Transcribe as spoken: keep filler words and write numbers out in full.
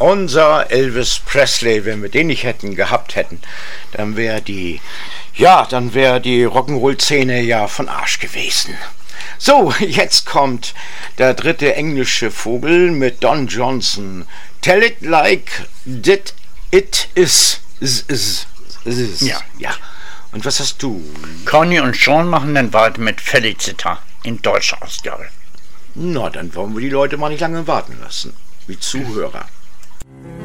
Unser Elvis Presley, wenn wir den nicht hätten, gehabt hätten, dann wäre die, ja, dann wäre die Rock'n'Roll-Szene ja von Arsch gewesen. So, jetzt kommt der dritte englische Vogel mit Don Johnson. Tell it like that it is. is, is, is. Ja. ja. Und was hast du? Conny und Sean machen dann weiter mit Felicita in deutscher Ausgabe. Na, dann wollen wir die Leute mal nicht lange warten lassen. Wie Zuhörer.